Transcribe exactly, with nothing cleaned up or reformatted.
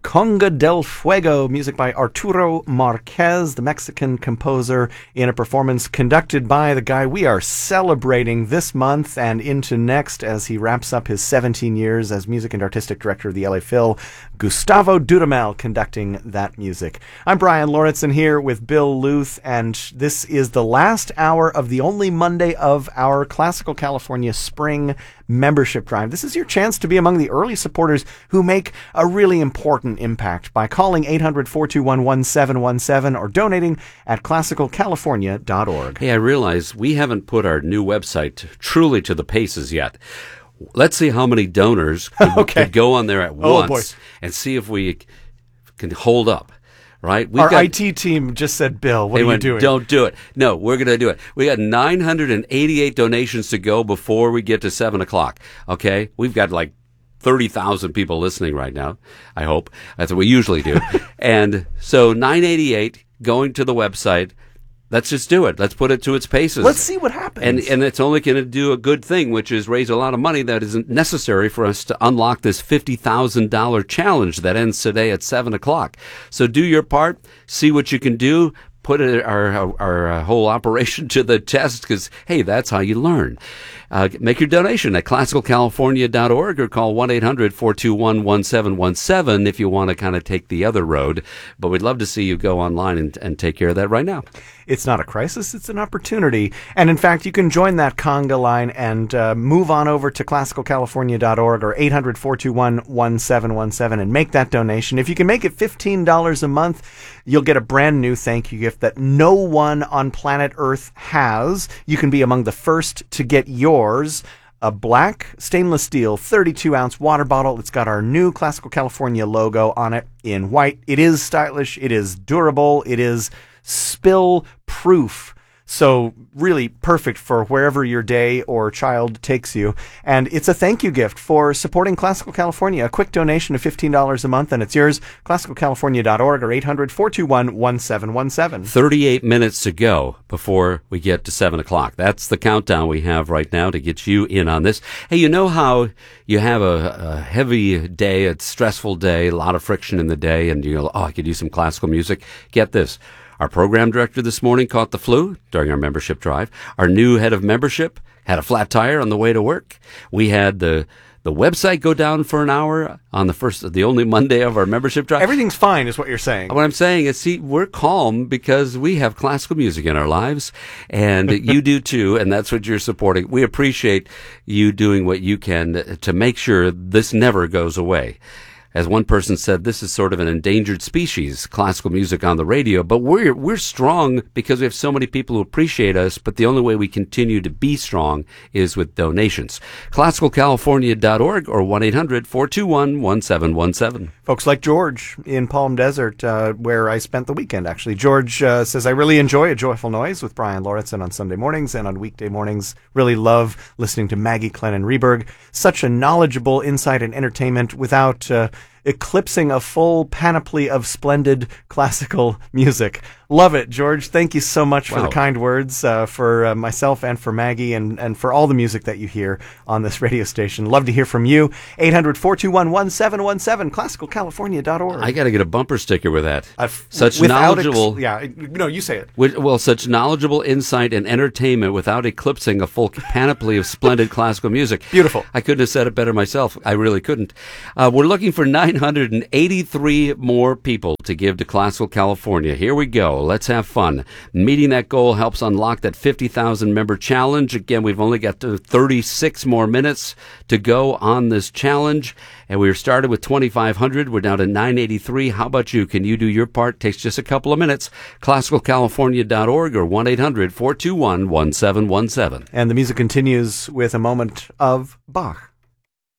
Conga del Fuego, music by Arturo Marquez, the Mexican composer, in a performance conducted by the guy we are celebrating this month and into next as he wraps up his seventeen years as music and artistic director of the L A Phil, Gustavo Dudamel, conducting that music. I'm Brian Lawrenson here with Bill Luth, and this is the last hour of the only Monday of our Classical California Spring membership drive. This is your chance to be among the early supporters who make a really important impact by calling eight hundred, four two one, one seven one seven or donating at classical california dot org. Hey, I realize we haven't put our new website truly to the paces yet. Let's see how many donors could, okay. could go on there at oh, once boy. and see if we can hold up. Right? We've Our got, I T team just said, Bill, what they are went, you doing? Don't do it. No, we're going to do it. We got nine hundred eighty-eight donations to go before we get to seven o'clock. Okay? We've got like thirty thousand people listening right now, I hope. That's what we usually do. And so nine eighty-eight, going to the website. Let's just do it. Let's put it to its paces. Let's see what happens. And and it's only going to do a good thing, which is raise a lot of money that isn't necessary for us to unlock this fifty thousand dollars challenge that ends today at seven o'clock. So do your part. See what you can do. Put it, our, our, our whole operation to the test because, hey, that's how you learn. Uh, make your donation at classical california dot org or call one eight hundred, four two one, one seven one seven if you want to kind of take the other road. But we'd love to see you go online and, and take care of that right now. It's not a crisis, it's an opportunity. And in fact, you can join that conga line and uh, move on over to classical california dot org or eight hundred, four two one, one seven one seven and make that donation. If you can make it fifteen dollars a month, you'll get a brand new thank you gift that no one on planet Earth has. You can be among the first to get yours. A black stainless steel thirty-two ounce water bottle. It's got our new Classical California logo on it in white. It is stylish. It is durable. It is spill proof. So really perfect for wherever your day or child takes you. And it's a thank you gift for supporting Classical California. A quick donation of fifteen dollars a month and it's yours. classical california dot org or eight hundred, four two one, one seven one seven. thirty-eight minutes to go before we get to seven o'clock. That's the countdown we have right now to get you in on this. Hey, you know how you have a, a heavy day, a stressful day, a lot of friction in the day, and you go, oh, I could use some classical music. Get this. Our program director this morning caught the flu during our membership drive. Our new head of membership had a flat tire on the way to work. We had the the website go down for an hour on the first, the only Monday of our membership drive. Everything's fine is what you're saying. What I'm saying is, see, we're calm because we have classical music in our lives, and you do too, and that's what you're supporting. We appreciate you doing what you can to make sure this never goes away. As one person said, this is sort of an endangered species, classical music on the radio, but we're we're strong because we have so many people who appreciate us, but the only way we continue to be strong is with donations. classical california dot org or one eight hundred, four two one, one seven one seven. Folks like George in Palm Desert, uh, where I spent the weekend, actually. George uh, says, I really enjoy A Joyful Noise with Brian Lawrenson on Sunday mornings and on weekday mornings. Really love listening to Maggie Clennon Reberg. Such a knowledgeable insight and entertainment without uh, eclipsing a full panoply of splendid classical music. Love it, George. Thank you so much for Wow. the kind words uh, for uh, myself and for Maggie and, and for all the music that you hear on this radio station. Love to hear from you. eight hundred, four two one, one seven one seven, classical california dot org. I got to get a bumper sticker with that. Uh, such without knowledgeable, Ex- yeah, no, you say it. with, well, such knowledgeable insight and entertainment without eclipsing a full panoply of splendid classical music. Beautiful. I couldn't have said it better myself. I really couldn't. Uh, we're looking for nine hundred eighty-three more people to give to Classical California. Here we go. Let's have fun. Meeting that goal helps unlock that fifty thousand member challenge. Again, we've only got to thirty-six more minutes to go on this challenge. And we were started with twenty-five hundred. We're down to nine eighty-three. How about you? Can you do your part? Takes just a couple of minutes. classical california dot org or one eight hundred, four two one, one seven one seven. And the music continues with a moment of Bach.